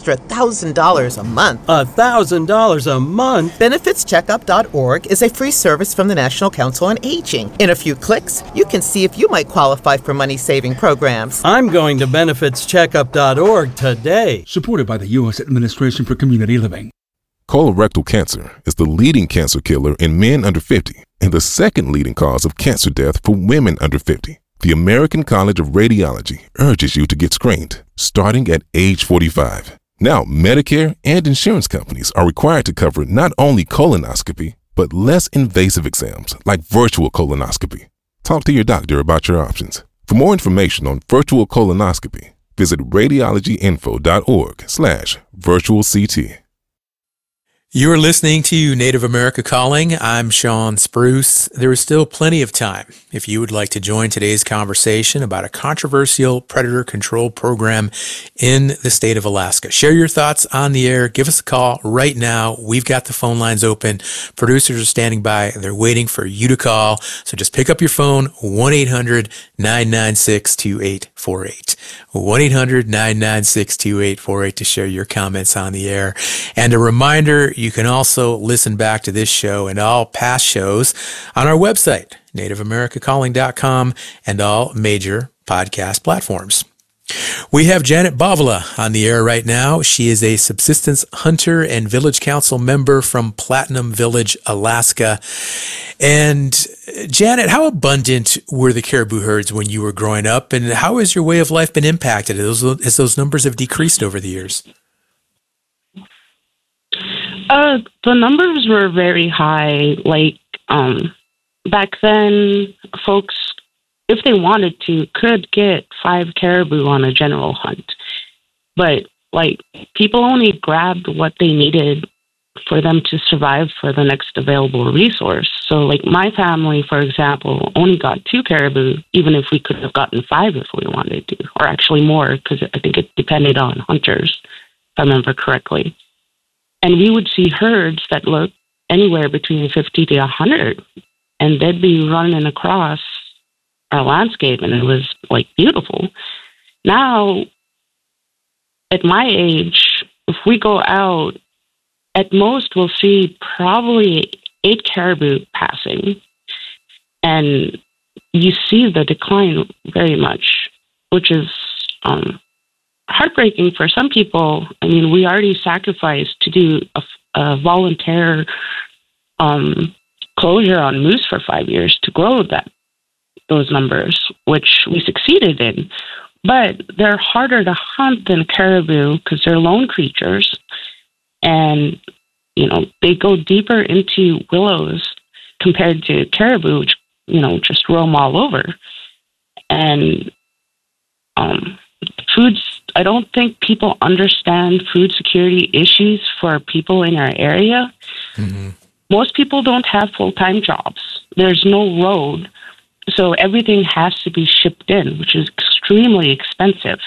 extra $1,000 a month. $1,000 a month? BenefitsCheckup.org is a free service from the National Council on Aging. In a few clicks, you can see if you might qualify for money-saving programs. I'm going to BenefitsCheckup.org today. Supported by the U.S. Administration for Community Living. Colorectal cancer is the leading cancer killer in men under 50 and the second leading cause of cancer death for women under 50. The American College of Radiology urges you to get screened, starting at age 45. Now, Medicare and insurance companies are required to cover not only colonoscopy, but less invasive exams like virtual colonoscopy. Talk to your doctor about your options. For more information on virtual colonoscopy, visit radiologyinfo.org/virtualct. You're listening to Native America Calling. I'm Sean Spruce. There is still plenty of time if you would like to join today's conversation about a controversial predator control program in the state of Alaska. Share your thoughts on the air. Give us a call right now. We've got the phone lines open. Producers are standing by. They're waiting for you to call. So just pick up your phone, 1-800-996-2848. 1-800-996-2848 to share your comments on the air. And a reminder, you can also listen back to this show and all past shows on our website, nativeamericacalling.com, and all major podcast platforms. We have Janet Bovala on the air right now. She is a subsistence hunter and village council member from Platinum Village, Alaska. And Janet, how abundant were the caribou herds when you were growing up, and how has your way of life been impacted as those numbers have decreased over the years? The numbers were very high. Back then, folks, if they wanted to, could get 5 caribou on a general hunt. But, people only grabbed what they needed for them to survive for the next available resource. So, my family, for example, only got 2 caribou, even if we could have gotten 5 if we wanted to, or actually more, because I think it depended on hunters, if I remember correctly. And we would see herds that looked anywhere between 50 to 100, and they'd be running across our landscape, and it was beautiful. Now, at my age, if we go out, at most we'll see probably 8 caribou passing, and you see the decline very much, which is heartbreaking for some people. I mean, we already sacrificed to do a volunteer closure on moose for 5 years to grow those numbers, which we succeeded in. But they're harder to hunt than caribou because they're lone creatures, and they go deeper into willows compared to caribou, which just roam all over. And I don't think people understand food security issues for people in our area. Mm-hmm. Most people don't have full-time jobs. There's no road, so everything has to be shipped in, which is extremely expensive.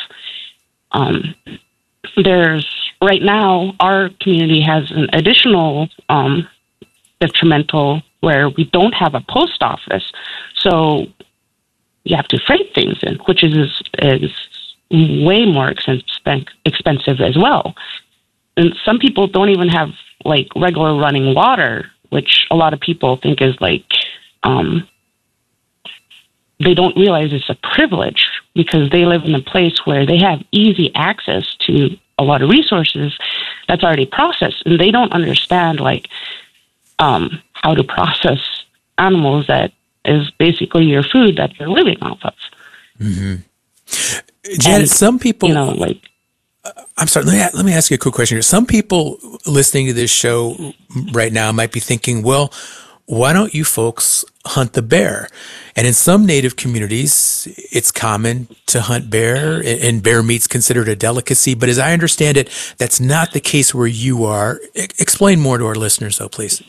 Right now, our community has an additional detrimental where we don't have a post office, so you have to freight things in, which is way more expensive as well. And some people don't even have regular running water, which a lot of people think is they don't realize it's a privilege because they live in a place where they have easy access to a lot of resources that's already processed, and they don't understand how to process animals that is basically your food that you're living off of. Mm-hmm. Janet, some people, I'm sorry, let me ask you a quick question here. Some people listening to this show right now might be thinking, well, why don't you folks hunt the bear? And in some Native communities, it's common to hunt bear, and bear meat's considered a delicacy. But as I understand it, that's not the case where you are. Explain more to our listeners, though, please.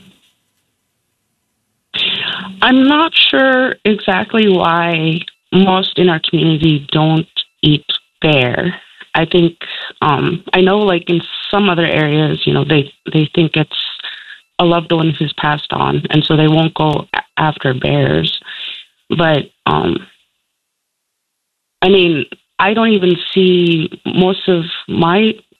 I'm not sure exactly why most in our community don't eat bear. I think, I know in some other areas, they think it's a loved one who's passed on, and so they won't go after bears. But, I don't even see most of my